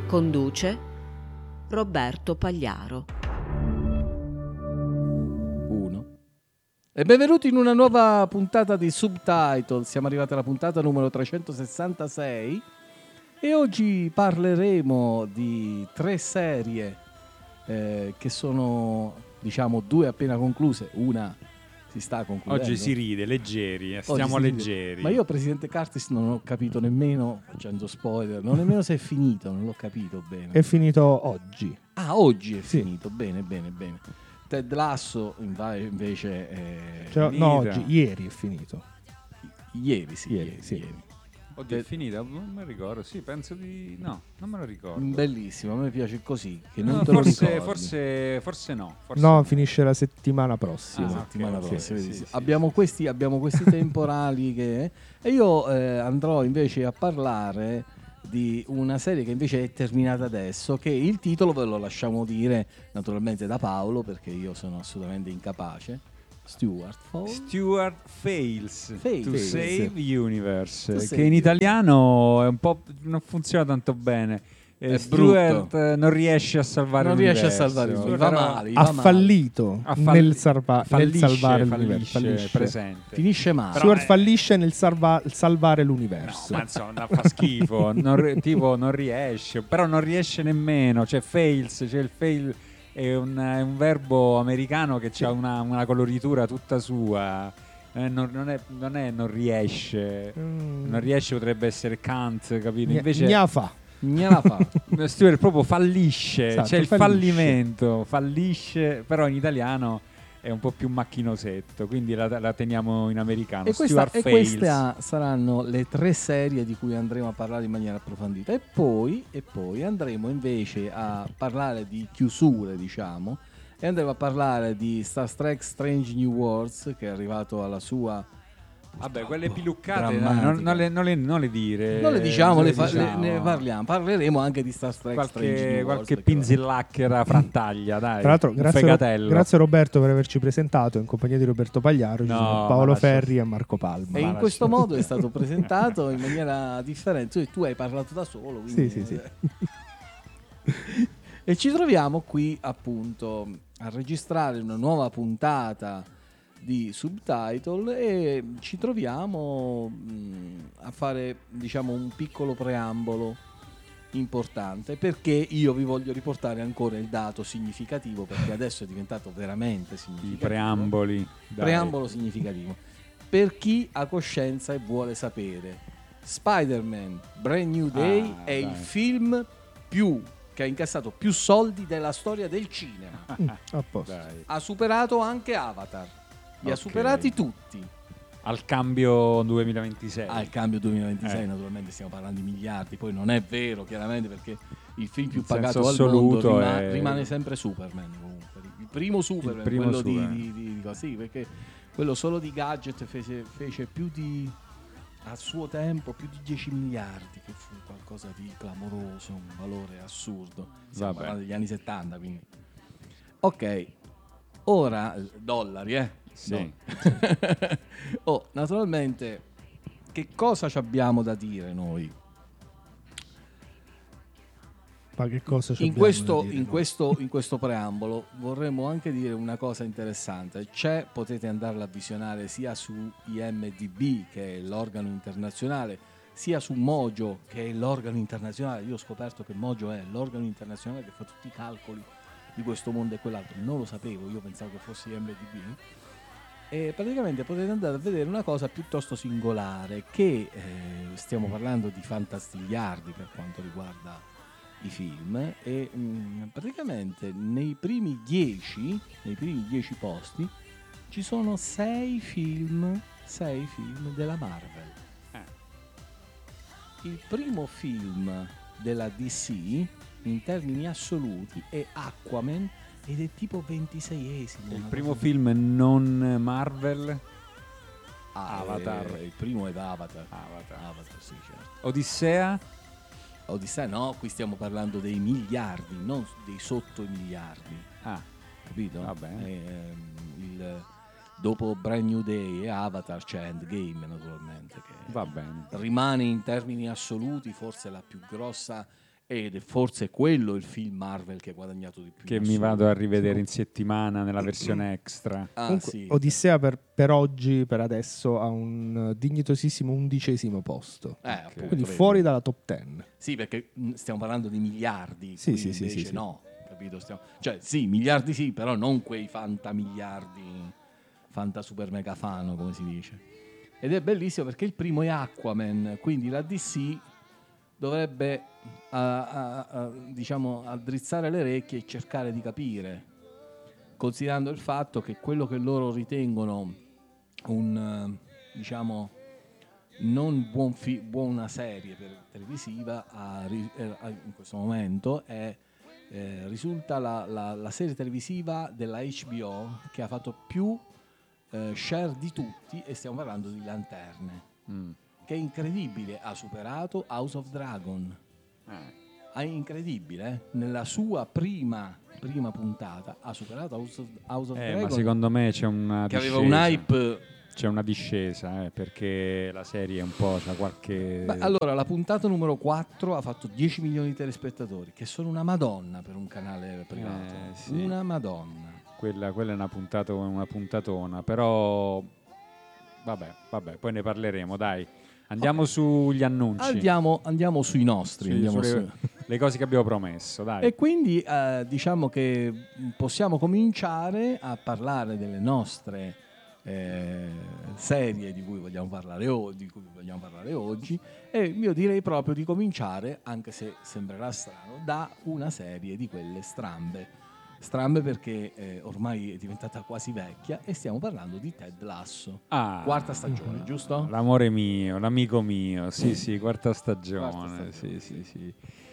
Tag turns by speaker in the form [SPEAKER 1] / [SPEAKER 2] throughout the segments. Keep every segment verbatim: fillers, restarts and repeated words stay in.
[SPEAKER 1] Conduce Roberto Pagliaro.
[SPEAKER 2] Uno. E benvenuti in una nuova puntata di Subtitle. Siamo arrivati alla puntata numero trecentosessantasei e oggi parleremo di tre serie eh, che sono, diciamo, due appena concluse, una si sta concludendo.
[SPEAKER 3] Oggi si ride, leggeri, stiamo leggeri.
[SPEAKER 2] Ma io, Presidente Curtis, non ho capito nemmeno, facendo spoiler, non nemmeno se è finito, non l'ho capito bene.
[SPEAKER 4] È finito oggi.
[SPEAKER 2] Ah, oggi è
[SPEAKER 4] Sì.
[SPEAKER 2] finito, bene, bene, bene. Ted Lasso invece è...
[SPEAKER 4] Cioè, no, oggi, ieri è finito.
[SPEAKER 2] Ieri, sì,
[SPEAKER 4] Ieri,
[SPEAKER 2] ieri,
[SPEAKER 4] sì.
[SPEAKER 2] ieri.
[SPEAKER 3] Oddio, è finita? Non me lo ricordo, sì, penso di... no, non me lo ricordo.
[SPEAKER 2] Bellissimo, a me piace così, che non
[SPEAKER 3] No,
[SPEAKER 2] te lo
[SPEAKER 3] forse,
[SPEAKER 2] ricordi.
[SPEAKER 3] forse, forse no. Forse
[SPEAKER 4] No, finisce la settimana prossima.
[SPEAKER 3] Ah,
[SPEAKER 2] La settimana
[SPEAKER 3] ok,
[SPEAKER 2] prossima,
[SPEAKER 3] sì,
[SPEAKER 2] vedi,
[SPEAKER 3] sì, sì,
[SPEAKER 2] abbiamo,
[SPEAKER 3] sì.
[SPEAKER 2] Questi, abbiamo questi temporali che... E io eh, andrò invece a parlare di una serie che invece è terminata adesso, che il titolo ve lo lasciamo dire naturalmente da Paolo, perché io sono assolutamente incapace. Stuart Fall.
[SPEAKER 3] Stuart Fails,
[SPEAKER 2] Fails.
[SPEAKER 3] to
[SPEAKER 2] Fails.
[SPEAKER 3] Save Universe,
[SPEAKER 2] To
[SPEAKER 3] che
[SPEAKER 2] Save
[SPEAKER 3] in
[SPEAKER 2] Universe.
[SPEAKER 3] italiano è un po' non funziona tanto bene. Eh,
[SPEAKER 2] È
[SPEAKER 3] Stuart
[SPEAKER 2] brutto.
[SPEAKER 3] eh, non riesce a salvare
[SPEAKER 2] Non
[SPEAKER 3] l'universo.
[SPEAKER 2] riesce a salvare il
[SPEAKER 3] Però
[SPEAKER 2] va male, gli
[SPEAKER 4] Ha
[SPEAKER 2] va male.
[SPEAKER 4] fallito
[SPEAKER 3] ha falli-
[SPEAKER 4] nel, salva- nel
[SPEAKER 3] fallisce,
[SPEAKER 4] salvare
[SPEAKER 3] fallisce,
[SPEAKER 4] l'universo. Fallisce.
[SPEAKER 3] presente.
[SPEAKER 2] Finisce male.
[SPEAKER 3] Però
[SPEAKER 4] Stuart
[SPEAKER 3] è-
[SPEAKER 4] fallisce nel salva- salvare
[SPEAKER 3] No,
[SPEAKER 4] l'universo.
[SPEAKER 3] ma insomma fa schifo, non, ri- tipo non riesce, però non riesce nemmeno, cioè fails, cioè il fail è un, è un verbo americano che ha una, una coloritura tutta sua, eh, non, non, è, non è non riesce,
[SPEAKER 4] Mm.
[SPEAKER 3] non riesce potrebbe essere can't, capito?
[SPEAKER 4] Gna-
[SPEAKER 3] Invece
[SPEAKER 4] gna fa.
[SPEAKER 2] Gne la fa.
[SPEAKER 3] Stuart proprio fallisce,
[SPEAKER 4] Esatto,
[SPEAKER 3] c'è il
[SPEAKER 4] fallisce.
[SPEAKER 3] fallimento, fallisce, però in italiano è un po' più macchinosetto, quindi la, la teniamo in americano.
[SPEAKER 2] E, questa,
[SPEAKER 3] Stuart
[SPEAKER 2] e
[SPEAKER 3] Fails.
[SPEAKER 2] queste ah, saranno le tre serie di cui andremo a parlare in maniera approfondita. E poi, e poi andremo invece a parlare di chiusure, diciamo, e andremo a parlare di Star Trek Strange New Worlds, che è arrivato alla sua...
[SPEAKER 3] Vabbè, quelle piluccate dai,
[SPEAKER 2] drammatica.
[SPEAKER 3] non, non, le, non, le, non le dire.
[SPEAKER 2] Non le diciamo,
[SPEAKER 3] non
[SPEAKER 2] le
[SPEAKER 3] le
[SPEAKER 2] fa-
[SPEAKER 3] diciamo.
[SPEAKER 2] le- ne parliamo. Parleremo anche di Star Trek Strange
[SPEAKER 3] Qualche,
[SPEAKER 2] New Worlds.
[SPEAKER 3] qualche
[SPEAKER 2] perché-
[SPEAKER 3] pinzillacchera frattaglia, dai.
[SPEAKER 4] Tra l'altro,
[SPEAKER 3] un
[SPEAKER 4] grazie,
[SPEAKER 3] fegatello.
[SPEAKER 4] grazie Roberto per averci presentato. In compagnia di Roberto Pagliaro ci
[SPEAKER 3] No,
[SPEAKER 4] sono
[SPEAKER 3] ma
[SPEAKER 4] Paolo
[SPEAKER 3] lascia-
[SPEAKER 4] Ferri e Marco Palma.
[SPEAKER 2] E in
[SPEAKER 3] lascia-
[SPEAKER 2] questo modo è stato presentato in maniera differente. Tu, tu hai parlato da solo. Quindi,
[SPEAKER 4] Sì, sì, sì.
[SPEAKER 2] E ci troviamo qui appunto a registrare una nuova puntata di Subtitle e ci troviamo mh, a fare, diciamo, un piccolo preambolo importante, perché io vi voglio riportare ancora il dato significativo, perché adesso è diventato veramente
[SPEAKER 3] I
[SPEAKER 2] significativo.
[SPEAKER 3] preamboli. dai.
[SPEAKER 2] Preambolo significativo. Per chi ha coscienza e vuole sapere, Spider-Man Brand New Day
[SPEAKER 3] Ah,
[SPEAKER 2] è
[SPEAKER 3] dai.
[SPEAKER 2] il film più che ha incassato più soldi della storia del cinema.
[SPEAKER 4] Mm, a posto.
[SPEAKER 3] Dai.
[SPEAKER 2] Ha superato anche Avatar. Li ha
[SPEAKER 3] Ok.
[SPEAKER 2] superati tutti.
[SPEAKER 3] Al cambio duemilaventisei.
[SPEAKER 2] Al cambio duemilaventisei,
[SPEAKER 3] Eh.
[SPEAKER 2] naturalmente stiamo parlando di miliardi. Poi non è vero, chiaramente, perché il film più
[SPEAKER 3] In senso
[SPEAKER 2] pagato al
[SPEAKER 3] assoluto
[SPEAKER 2] mondo rima-
[SPEAKER 3] è-
[SPEAKER 2] rimane sempre Superman. Comunque. Il primo Superman,
[SPEAKER 3] Il primo
[SPEAKER 2] quello
[SPEAKER 3] Superman.
[SPEAKER 2] Di, di, di, di- sì, perché quello solo di gadget fece, fece più di, a suo tempo, più di dieci miliardi, che fu qualcosa di clamoroso, un valore assurdo. Stiamo
[SPEAKER 3] Vabbè.
[SPEAKER 2] parlando degli anni settanta, quindi. Ok, ora eh, dollari, eh?
[SPEAKER 3] Sì.
[SPEAKER 2] No. Oh, naturalmente, che cosa ci abbiamo da dire noi?
[SPEAKER 4] Ma che cosa ci
[SPEAKER 2] In
[SPEAKER 4] abbiamo
[SPEAKER 2] questo,
[SPEAKER 4] da dire
[SPEAKER 2] in,
[SPEAKER 4] noi?
[SPEAKER 2] questo, in questo preambolo vorremmo anche dire una cosa interessante. C'è, potete andarla a visionare sia su I M D B, che è l'organo internazionale, sia su Mojo, che è l'organo internazionale. Io ho scoperto che Mojo è l'organo internazionale che fa tutti i calcoli di questo mondo e quell'altro. Non lo sapevo, io pensavo che fosse I M D B. E praticamente potete andare a vedere una cosa piuttosto singolare, che eh, stiamo parlando di fantastigliardi per quanto riguarda i film, e mh, praticamente nei primi dieci nei primi dieci posti ci sono sei film sei film della Marvel. Il primo film della D C in termini assoluti è Aquaman ed è tipo ventiseiesimo.
[SPEAKER 3] Il
[SPEAKER 2] una
[SPEAKER 3] primo
[SPEAKER 2] cosa-
[SPEAKER 3] film non Marvel.
[SPEAKER 2] Ah,
[SPEAKER 3] Avatar.
[SPEAKER 2] eh, il primo è Avatar.
[SPEAKER 3] Avatar.
[SPEAKER 2] Avatar, sì, certo.
[SPEAKER 3] Odissea.
[SPEAKER 2] Odissea no, qui stiamo parlando dei miliardi, non dei sotto i miliardi,
[SPEAKER 3] Ah,
[SPEAKER 2] capito?
[SPEAKER 3] Va bene.
[SPEAKER 2] Ehm, il- dopo Brand New Day e Avatar c'è Endgame, naturalmente, che
[SPEAKER 3] va bene.
[SPEAKER 2] rimane in termini assoluti forse la più grossa ed è forse quello il film Marvel che ha guadagnato di più.
[SPEAKER 3] Che
[SPEAKER 2] in
[SPEAKER 3] mi
[SPEAKER 2] assoluto.
[SPEAKER 3] vado a rivedere in settimana nella versione extra.
[SPEAKER 2] Ah,
[SPEAKER 4] Comunque,
[SPEAKER 2] sì.
[SPEAKER 4] Odissea per, per oggi, per adesso, ha un dignitosissimo undicesimo posto.
[SPEAKER 2] Eh, appunto,
[SPEAKER 4] Quindi
[SPEAKER 2] vedi.
[SPEAKER 4] fuori dalla top dieci.
[SPEAKER 2] Sì, perché mh, stiamo parlando di miliardi,
[SPEAKER 4] Sì,
[SPEAKER 2] qui
[SPEAKER 4] sì, sì,
[SPEAKER 2] invece
[SPEAKER 4] sì, sì.
[SPEAKER 2] no, capito? Stiamo... Cioè sì, miliardi sì, però non quei fantamiliardi, fanta super mega fano, come si dice. Ed è bellissimo perché il primo è Aquaman, quindi la D C dovrebbe a, a, a, diciamo addrizzare le orecchie e cercare di capire, considerando il fatto che quello che loro ritengono un eh, diciamo non buon fi- buona serie per televisiva a, ri- eh, a- in questo momento è eh, risulta la, la, la serie televisiva della H B O che ha fatto più eh, share di tutti, e stiamo parlando di Lanterne,
[SPEAKER 3] Mm.
[SPEAKER 2] che è incredibile, ha superato House of Dragon.
[SPEAKER 3] Eh.
[SPEAKER 2] È incredibile, eh? Nella sua prima, prima puntata ha superato House of, House of
[SPEAKER 3] Eh,
[SPEAKER 2] Dragon,
[SPEAKER 3] ma secondo me c'è una
[SPEAKER 2] che aveva
[SPEAKER 3] discesa.
[SPEAKER 2] un hype.
[SPEAKER 3] C'è una discesa, eh, perché la serie un po' c'ha qualche...
[SPEAKER 2] Beh, allora, la puntata numero quattro ha fatto dieci milioni di telespettatori, che sono una madonna per un canale privato.
[SPEAKER 3] Eh, sì.
[SPEAKER 2] Una madonna.
[SPEAKER 3] Quella, quella è una, puntata, una puntatona, però vabbè, vabbè, poi ne parleremo, dai. Andiamo
[SPEAKER 2] Ok.
[SPEAKER 3] sugli annunci.
[SPEAKER 2] Andiamo, andiamo sui nostri.
[SPEAKER 3] Sì,
[SPEAKER 2] andiamo
[SPEAKER 3] sulle-
[SPEAKER 2] su-
[SPEAKER 3] le cose che abbiamo promesso, dai.
[SPEAKER 2] E quindi eh, diciamo che possiamo cominciare a parlare delle nostre eh, serie di cui vogliamo parlare, o- di cui vogliamo parlare oggi, e io direi proprio di cominciare, anche se sembrerà strano, da una serie di quelle strambe. Strambe perché eh, ormai è diventata quasi vecchia, e stiamo parlando di Ted Lasso.
[SPEAKER 3] Ah,
[SPEAKER 2] Quarta stagione, giusto?
[SPEAKER 3] L'amore mio, l'amico mio, sì, sì, quarta stagione,
[SPEAKER 2] Quarta stagione,
[SPEAKER 3] sì, sì, sì.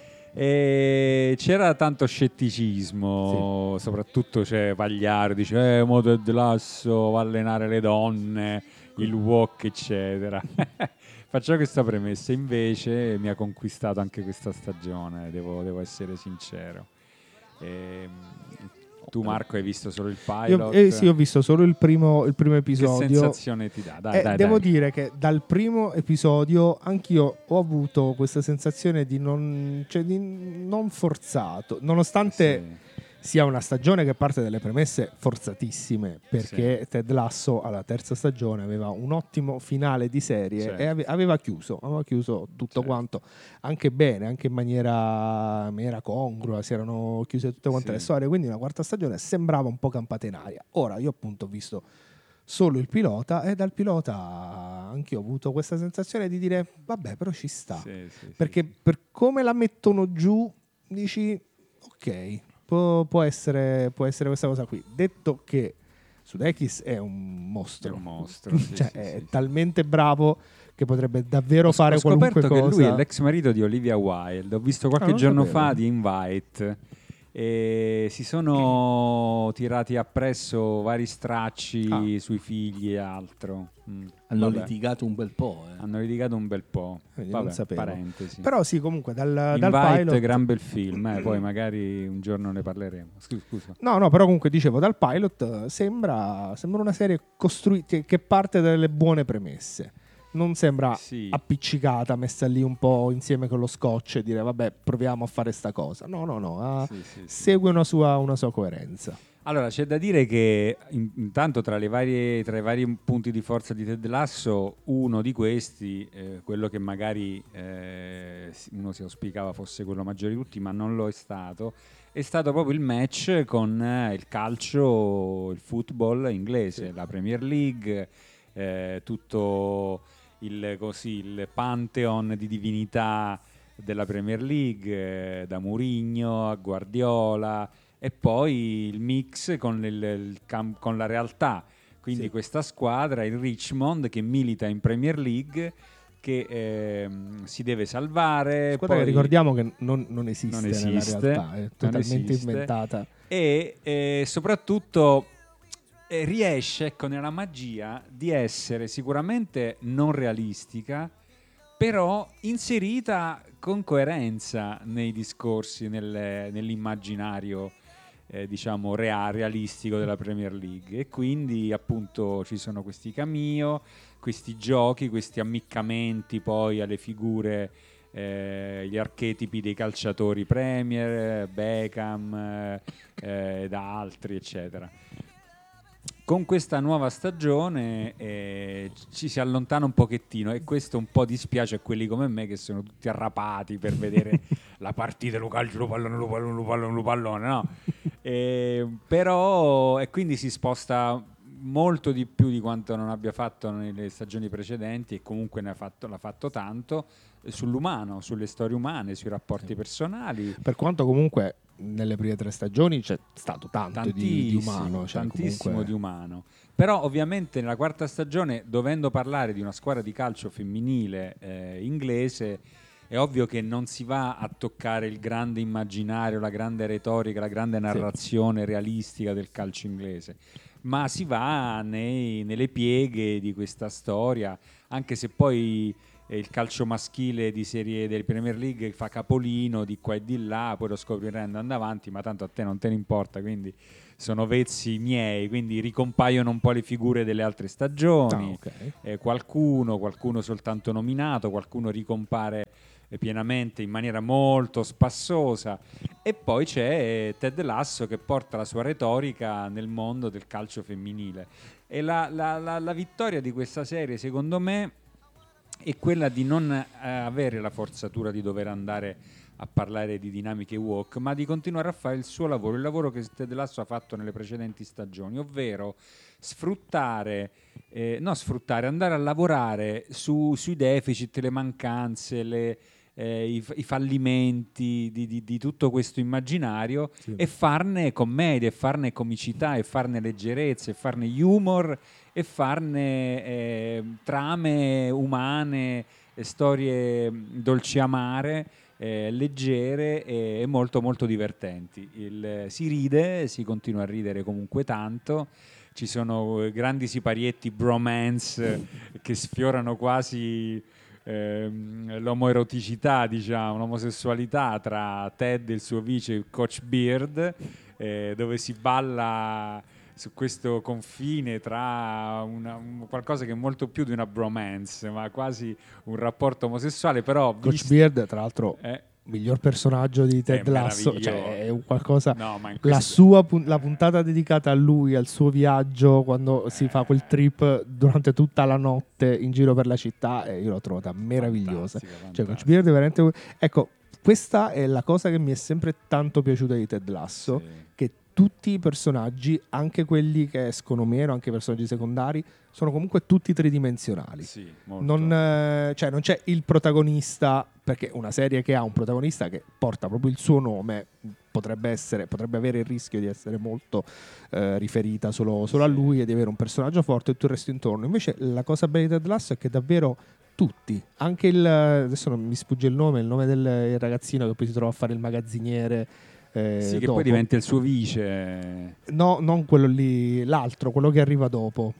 [SPEAKER 3] E c'era tanto scetticismo, soprattutto c'è Pagliaro, dice, eh, mo Ted Lasso va a allenare le donne, il wok, eccetera. Faccio questa premessa, invece mi ha conquistato anche questa stagione, devo, devo essere sincero. Ehm, tu Marco hai visto solo il pilot?
[SPEAKER 4] Io, eh, sì, ho visto solo il primo, il primo
[SPEAKER 3] Che
[SPEAKER 4] episodio.
[SPEAKER 3] sensazione ti dà? Dai,
[SPEAKER 4] Eh,
[SPEAKER 3] dai,
[SPEAKER 4] devo
[SPEAKER 3] dai.
[SPEAKER 4] dire che dal primo episodio anch'io ho avuto questa sensazione di non, cioè di non forzato, nonostante
[SPEAKER 3] Sì.
[SPEAKER 4] sia una stagione che parte dalle premesse forzatissime, perché Ted Lasso alla terza stagione aveva un ottimo finale di serie,
[SPEAKER 3] Certo.
[SPEAKER 4] e ave- aveva chiuso, aveva chiuso tutto
[SPEAKER 3] Certo.
[SPEAKER 4] quanto anche bene, anche in maniera, in maniera congrua, si erano chiuse tutte quante
[SPEAKER 3] Sì.
[SPEAKER 4] le storie, quindi la quarta stagione sembrava un po' campata in aria. Ora io appunto ho visto solo il pilota, e dal pilota anche io ho avuto questa sensazione di dire vabbè, però ci sta,
[SPEAKER 3] Sì, sì, sì,
[SPEAKER 4] perché
[SPEAKER 3] sì.
[SPEAKER 4] per come la mettono giù dici ok, può, può essere, può essere questa cosa qui. Detto che Sudeikis è un mostro,
[SPEAKER 3] È un mostro, sì,
[SPEAKER 4] cioè
[SPEAKER 3] sì,
[SPEAKER 4] è
[SPEAKER 3] sì,
[SPEAKER 4] talmente bravo che potrebbe davvero
[SPEAKER 3] Ho,
[SPEAKER 4] fare
[SPEAKER 3] ho scoperto
[SPEAKER 4] qualunque
[SPEAKER 3] che
[SPEAKER 4] cosa.
[SPEAKER 3] lui è l'ex marito di Olivia Wilde. Ho visto qualche
[SPEAKER 4] Ah, non
[SPEAKER 3] giorno
[SPEAKER 4] sapevo.
[SPEAKER 3] fa di Invite e si sono tirati appresso vari stracci
[SPEAKER 4] Ah.
[SPEAKER 3] sui figli e altro. Mm.
[SPEAKER 2] Hanno
[SPEAKER 3] Vabbè,
[SPEAKER 2] litigato un bel po'. Eh.
[SPEAKER 3] hanno litigato un bel po'.
[SPEAKER 4] Quindi
[SPEAKER 3] Vabbè,
[SPEAKER 4] non sapevo.
[SPEAKER 3] parentesi.
[SPEAKER 4] Però sì, comunque dal, dal
[SPEAKER 3] Invite,
[SPEAKER 4] pilot
[SPEAKER 3] gran bel film, eh, poi magari un giorno ne parleremo. Scusa, scusa.
[SPEAKER 4] No, no, però comunque dicevo, dal pilot eh, sembra, sembra una serie costruita che parte dalle buone premesse. Non sembra
[SPEAKER 3] Sì.
[SPEAKER 4] appiccicata, messa lì un po' insieme con lo scotch e dire vabbè, proviamo a fare sta cosa. No, no, no, ha-
[SPEAKER 3] Sì, sì, sì.
[SPEAKER 4] segue una sua, una sua coerenza.
[SPEAKER 3] Allora, c'è da dire che in- intanto tra, le varie, tra i vari punti di forza di Ted Lasso, uno di questi, eh, quello che magari eh, si- uno si auspicava fosse quello maggiore di tutti, ma non lo è stato, è stato proprio il match con eh, il calcio, il football inglese,
[SPEAKER 2] Sì.
[SPEAKER 3] la Premier League, eh, tutto il, così, il pantheon di divinità della Premier League, eh, da Mourinho a Guardiola, e poi il mix con, il, il cam- con la realtà, quindi
[SPEAKER 4] Sì.
[SPEAKER 3] questa squadra, il Richmond, che milita in Premier League, che ehm, si deve salvare.
[SPEAKER 4] Squadra
[SPEAKER 3] poi-
[SPEAKER 4] che ricordiamo che non, non esiste,
[SPEAKER 3] Non
[SPEAKER 4] nella
[SPEAKER 3] esiste,
[SPEAKER 4] realtà, è
[SPEAKER 3] non
[SPEAKER 4] totalmente
[SPEAKER 3] esiste.
[SPEAKER 4] inventata.
[SPEAKER 3] e eh, soprattutto eh, riesce, ecco, nella magia di essere sicuramente non realistica, però inserita con coerenza nei discorsi, nel- nell'immaginario eh, diciamo rea- realistico della Premier League, e quindi appunto ci sono questi cameo, questi giochi, questi ammiccamenti poi alle figure eh, gli archetipi dei calciatori Premier, Beckham eh, eh, ed altri, eccetera. Con questa nuova stagione eh, ci si allontana un pochettino, e questo un po' dispiace a quelli come me che sono tutti arrapati per vedere la partita, lo calcio, lo pallone, lo pallone, lo pallone, lo pallone, no? E, però, e quindi si sposta molto di più di quanto non abbia fatto nelle stagioni precedenti, e comunque ne ha fatto, l'ha fatto tanto eh, sull'umano, sulle storie umane, sui rapporti personali.
[SPEAKER 4] Per quanto comunque nelle prime tre stagioni c'è stato tanto di, di umano, cioè
[SPEAKER 3] tantissimo
[SPEAKER 4] comunque...
[SPEAKER 3] di umano. Però ovviamente nella quarta stagione, dovendo parlare di una squadra di calcio femminile eh, inglese, è ovvio che non si va a toccare il grande immaginario, la grande retorica, la grande narrazione sì. realistica del calcio inglese, ma si va nei, nelle pieghe di questa storia, anche se poi il calcio maschile di serie del Premier League fa capolino di qua e di là, poi lo scoprirai andando avanti, ma tanto a te non te ne importa, quindi sono vezzi miei, quindi ricompaiono un po' le figure delle altre stagioni,
[SPEAKER 4] ah, okay.
[SPEAKER 3] eh, qualcuno, qualcuno soltanto nominato, qualcuno ricompare eh, pienamente in maniera molto spassosa, e poi c'è Ted Lasso che porta la sua retorica nel mondo del calcio femminile, e la, la, la, la vittoria di questa serie secondo me è quella di non eh, avere la forzatura di dover andare a parlare di dinamiche woke, ma di continuare a fare il suo lavoro, il lavoro che Ted Lasso ha fatto nelle precedenti stagioni, ovvero sfruttare, eh, no sfruttare, andare a lavorare su, sui deficit, le mancanze, le, eh, i, i fallimenti di, di, di tutto questo immaginario, sì. e farne commedia, e farne comicità, e farne leggerezza, e farne humor, e farne eh, trame umane, eh, storie dolci amare, eh, leggere e molto molto divertenti. Il, si ride, si continua a ridere comunque tanto, ci sono grandi siparietti bromance che sfiorano quasi ehm, l'omoeroticità, diciamo, l'omosessualità tra Ted e il suo vice Coach Beard, eh, dove si balla su questo confine tra una, un, qualcosa che è molto più di una bromance, ma quasi un rapporto omosessuale, però
[SPEAKER 4] Coach
[SPEAKER 3] vist-
[SPEAKER 4] Beard, tra l'altro,
[SPEAKER 3] eh,
[SPEAKER 4] miglior personaggio di Ted Lasso, cioè è un qualcosa,
[SPEAKER 3] no, ma
[SPEAKER 4] la
[SPEAKER 3] questo...
[SPEAKER 4] sua la puntata dedicata a lui, al suo viaggio, quando eh. si fa quel trip durante tutta la notte in giro per la città, eh, io l'ho trovata meravigliosa.
[SPEAKER 3] Fantastica, fantastica.
[SPEAKER 4] Cioè Coach Beard è veramente, ecco, questa è la cosa che mi è sempre tanto piaciuta di Ted Lasso, sì. che tutti i personaggi, anche quelli che escono meno, anche i personaggi secondari, sono comunque tutti tridimensionali.
[SPEAKER 3] Sì,
[SPEAKER 4] non, eh, cioè non c'è il protagonista, perché una serie che ha un protagonista che porta proprio il suo nome potrebbe essere, potrebbe avere il rischio di essere molto eh, riferita solo, solo sì. a lui, e di avere un personaggio forte e tutto il resto intorno. Invece la cosa bella di Ted Lasso è che davvero tutti, anche il, adesso non mi sfugge il nome, il nome del ragazzino che poi si trova a fare il magazziniere. Eh,
[SPEAKER 3] sì, che
[SPEAKER 4] dopo.
[SPEAKER 3] poi diventa il suo vice.
[SPEAKER 4] No, non quello lì, l'altro, quello che arriva dopo.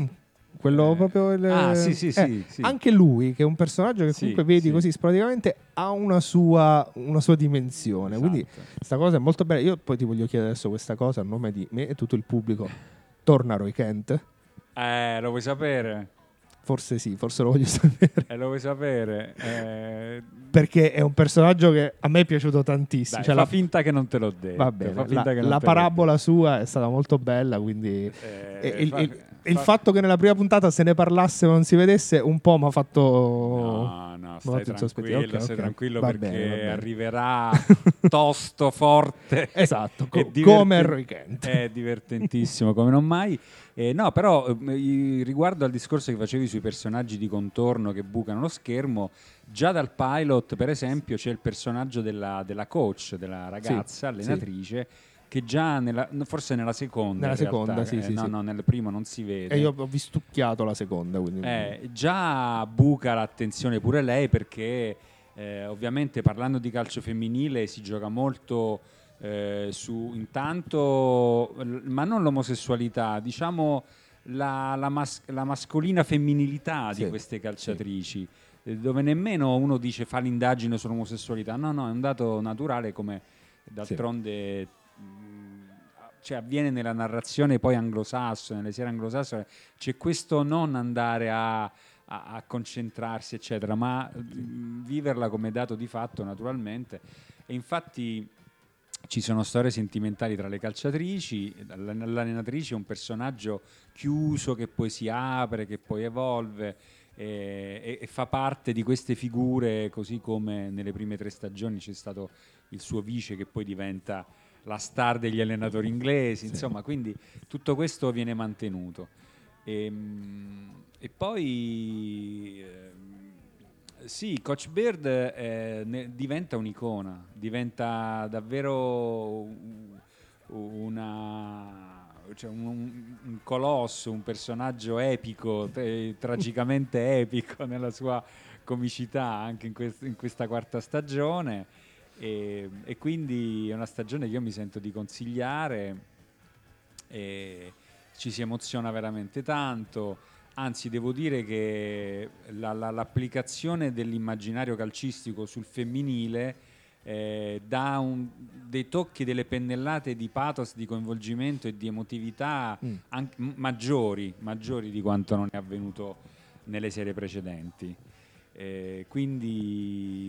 [SPEAKER 4] quello
[SPEAKER 3] eh.
[SPEAKER 4] proprio il,
[SPEAKER 3] ah, sì, sì,
[SPEAKER 4] eh,
[SPEAKER 3] sì, sì.
[SPEAKER 4] Anche lui, che è un personaggio che
[SPEAKER 3] sì,
[SPEAKER 4] comunque vedi
[SPEAKER 3] sì.
[SPEAKER 4] così sporadicamente, ha una sua, una sua dimensione.
[SPEAKER 3] Esatto.
[SPEAKER 4] Quindi questa cosa è molto bella. Io poi ti voglio chiedere adesso questa cosa a nome di me e tutto il pubblico. Torna Roy Kent?
[SPEAKER 3] Eh, lo vuoi sapere?
[SPEAKER 4] Forse sì, forse lo voglio sapere.
[SPEAKER 3] Eh, lo vuoi sapere? Eh...
[SPEAKER 4] Perché è un personaggio che a me è piaciuto tantissimo.
[SPEAKER 3] Dai,
[SPEAKER 4] cioè
[SPEAKER 3] fa
[SPEAKER 4] la...
[SPEAKER 3] finta che non te l'ho detto.
[SPEAKER 4] Va bene,
[SPEAKER 3] fa finta
[SPEAKER 4] la,
[SPEAKER 3] che non
[SPEAKER 4] la
[SPEAKER 3] te
[SPEAKER 4] parabola sua è stata molto bella, quindi
[SPEAKER 3] eh,
[SPEAKER 4] il,
[SPEAKER 3] fa,
[SPEAKER 4] il,
[SPEAKER 3] fa...
[SPEAKER 4] il fatto che nella prima puntata se ne parlasse ma non si vedesse un po' mi ha fatto...
[SPEAKER 3] No, no, stai tranquillo,
[SPEAKER 4] okay,
[SPEAKER 3] stai
[SPEAKER 4] okay.
[SPEAKER 3] tranquillo
[SPEAKER 4] va
[SPEAKER 3] perché
[SPEAKER 4] bene, va bene.
[SPEAKER 3] arriverà tosto, forte.
[SPEAKER 4] Esatto, co-
[SPEAKER 3] divertente-
[SPEAKER 4] come Roy Kent.
[SPEAKER 3] È divertentissimo come non mai. Eh, no, però eh, riguardo al discorso che facevi sui personaggi di contorno che bucano lo schermo, già dal pilot per esempio c'è il personaggio della, della coach, della ragazza
[SPEAKER 4] sì,
[SPEAKER 3] allenatrice, sì. che già nella, forse nella seconda
[SPEAKER 4] nella
[SPEAKER 3] in
[SPEAKER 4] seconda
[SPEAKER 3] realtà,
[SPEAKER 4] sì,
[SPEAKER 3] eh,
[SPEAKER 4] sì,
[SPEAKER 3] no,
[SPEAKER 4] sì.
[SPEAKER 3] no, nel primo non si vede,
[SPEAKER 4] e io ho vistucchiato la seconda, quindi...
[SPEAKER 3] eh, già buca l'attenzione pure lei, perché eh, ovviamente parlando di calcio femminile si gioca molto eh, su intanto, ma non l'omosessualità, diciamo la, la, mas- la mascolina femminilità
[SPEAKER 4] sì,
[SPEAKER 3] di queste calciatrici, sì. dove nemmeno uno dice fa l'indagine sull'omosessualità, no no, è un dato naturale, come d'altronde sì. mh, cioè avviene nella narrazione poi anglosassone, nelle serie anglosassone, c'è questo non andare a a, a concentrarsi, eccetera, ma mh, viverla come dato di fatto, naturalmente. E infatti ci sono storie sentimentali tra le calciatrici, l'allenatrice è un personaggio chiuso che poi si apre, che poi evolve e, e- e fa parte di queste figure, così come nelle prime tre stagioni c'è stato il suo vice che poi diventa la star degli allenatori inglesi, insomma, quindi tutto questo viene mantenuto. E, e poi ehm, sì, Coach Beard eh, ne- diventa un'icona, diventa davvero u- una, cioè un, un- un colosso, un personaggio epico, te- tragicamente epico nella sua comicità anche in, quest- in questa quarta stagione. E, e quindi è una stagione che io mi sento di consigliare e ci si emoziona veramente tanto. Anzi, devo dire che la- la- l'applicazione dell'immaginario calcistico sul femminile eh, dà un- dei tocchi, delle pennellate di pathos, di coinvolgimento e di emotività
[SPEAKER 4] Mm.
[SPEAKER 3] anche m- maggiori, maggiori di quanto non è avvenuto nelle serie precedenti. Eh, quindi